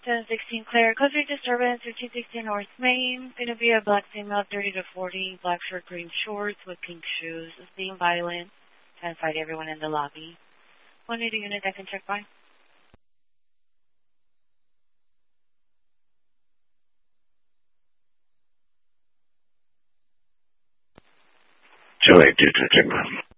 1016 Claire, cause your disturbance, 1516 North Main. Gonna be a black female, 30 to 40, black short, green shorts with pink shoes. Is being violent. Trying to fight everyone in the lobby. 180 unit, I can check by. Two eight two two check by.